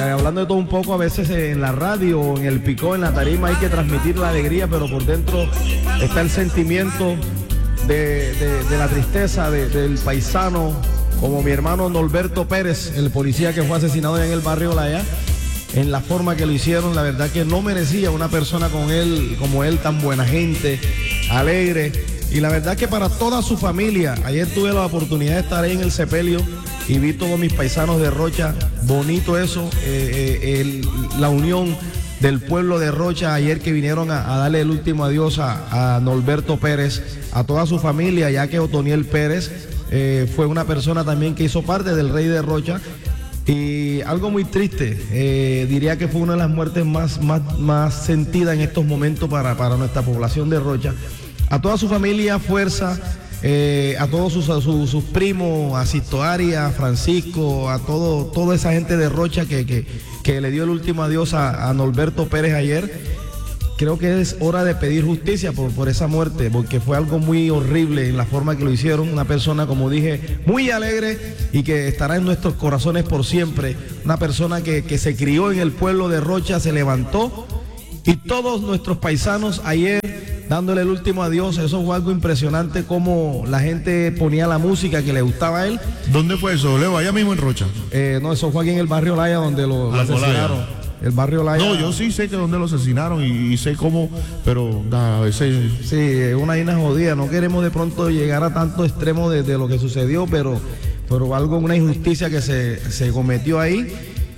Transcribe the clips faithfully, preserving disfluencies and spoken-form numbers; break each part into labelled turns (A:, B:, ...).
A: Hablando de todo un poco, a veces en la radio, en el picó, en la tarima hay que transmitir la alegría, pero por dentro está el sentimiento de, de, de la tristeza de, del paisano, como mi hermano Norberto Pérez, el policía que fue asesinado en el barrio Laya, en la forma que lo hicieron. La verdad que no merecía una persona con él, como él, tan buena gente, alegre. Y la verdad que para toda su familia, ayer tuve la oportunidad de estar ahí en el sepelio y vi todos mis paisanos de Rocha, bonito eso, eh, eh, el, la unión del pueblo de Rocha ayer que vinieron a, a darle el último adiós a, a Norberto Pérez, a toda su familia, ya que Otoniel Pérez eh, fue una persona también que hizo parte del Rey de Rocha. Y algo muy triste, eh, diría que fue una de las muertes más, más, más sentidas en estos momentos para, para nuestra población de Rocha. A toda su familia, fuerza, eh, a todos sus, sus, sus primos, a Sisto Arias, a Francisco, a todo, toda esa gente de Rocha que, que, que le dio el último adiós a, a Norberto Pérez ayer. Creo que es hora de pedir justicia por, por esa muerte, porque fue algo muy horrible en la forma que lo hicieron. Una persona, como dije, muy alegre y que estará en nuestros corazones por siempre. Una persona que, que se crió en el pueblo de Rocha, se levantó, y todos nuestros paisanos ayer dándole el último adiós. Eso fue algo impresionante, como la gente ponía la música que le gustaba a él.
B: ¿Dónde fue eso, Leo? Allá mismo en Rocha.
A: Eh, no, eso fue aquí en el barrio Laya, donde lo, lo asesinaron. El barrio Laya.
B: No, yo sí sé que donde lo asesinaron y, y sé cómo, pero a veces...
A: Sí, es una vaina jodida. No queremos de pronto llegar a tanto extremo de, de lo que sucedió, pero, pero algo, una injusticia que se, se cometió ahí.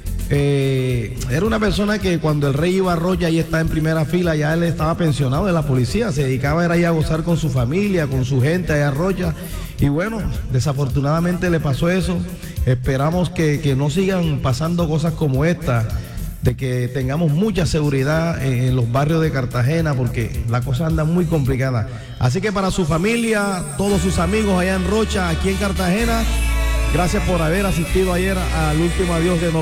A: Eh, era una persona que cuando el rey iba a Rocha, ahí está en primera fila, ya él estaba pensionado de la policía, se dedicaba era ahí a gozar con su familia, con su gente allá a Rocha. Y bueno, desafortunadamente le pasó eso. Esperamos que, que no sigan pasando cosas como esta, de que tengamos mucha seguridad en, en los barrios de Cartagena, porque la cosa anda muy complicada. Así que para su familia, todos sus amigos allá en Rocha, aquí en Cartagena, gracias por haber asistido ayer al último adiós de Norberto.